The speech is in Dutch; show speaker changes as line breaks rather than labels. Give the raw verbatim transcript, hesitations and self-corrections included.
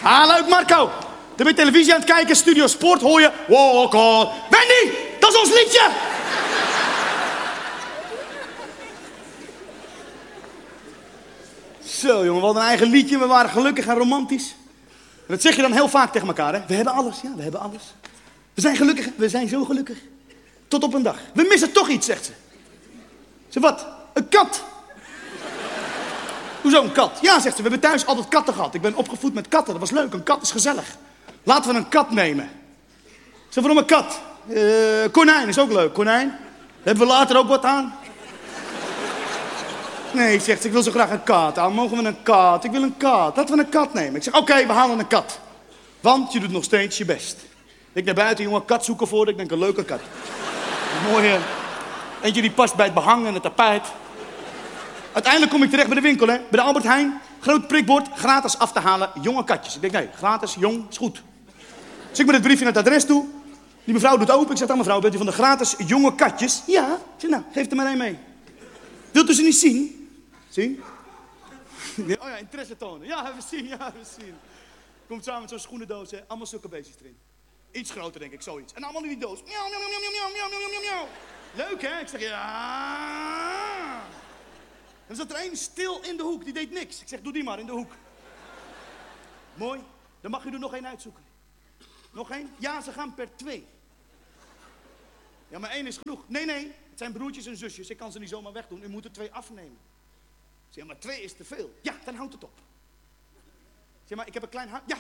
Ah, leuk Marco. Dan ben je televisie aan het kijken, Studio Sport, hoor je... Walk on. Wendy, dat is ons liedje. Zo jongen, we hadden een eigen liedje, we waren gelukkig en romantisch. En dat zeg je dan heel vaak tegen elkaar, hè. We hebben alles, ja, we hebben alles. We zijn gelukkig, we zijn zo gelukkig. Tot op een dag. We missen toch iets, zegt ze. Ze wat? Een kat. Hoezo een kat? Ja, zegt ze, we hebben thuis altijd katten gehad. Ik ben opgevoed met katten, dat was leuk, een kat is gezellig. Laten we een kat nemen. Ze waarom een kat? Uh, konijn is ook leuk, konijn. Daar hebben we later ook wat aan. Nee, zegt ze, ik wil zo graag een kat. Ah, mogen we een kat? Ik wil een kat. Laten we een kat nemen. Ik zeg, oké, okay, we halen een kat. Want je doet nog steeds je best. Ik naar buiten, jongen, kat zoeken voor. Ik denk, een leuke kat. Een mooie. Eentje die past bij het behang en het tapijt. Uiteindelijk kom ik terecht bij de winkel, hè. Bij de Albert Heijn. Groot prikbord, gratis af te halen, jonge katjes. Ik denk, nee, gratis, jong, is goed. Dus ik met het briefje naar het adres toe. Die mevrouw doet open. Ik zeg, aan mevrouw, bent u van de gratis jonge katjes? Ja. Ik zeg, nou, geef er maar één mee. Wilt u ze niet zien? Zien? Oh ja, interesse tonen. Ja, we zien, ja, we zien. Komt samen met zo'n schoenendoos, hè. Allemaal zulke beestjes erin. Iets groter, denk ik, zoiets. En allemaal in die doos. Miauw, miauw, miauw, miauw, miauw, miauw, miauw, miauw. Leuk, hè? Ik zeg, ja. Dan zat er één stil in de hoek, die deed niks. Ik zeg, doe die maar in de hoek. Mooi. Dan mag u er nog één uitzoeken. Nog één? Ja, ze gaan per twee. Ja, maar één is genoeg. Nee, nee. Het zijn broertjes en zusjes. Ik kan ze niet zomaar wegdoen. U moet er twee afnemen. Zeg, maar twee is te veel. Ja, dan houdt het op. Zeg maar, ik heb een klein hart. Ja,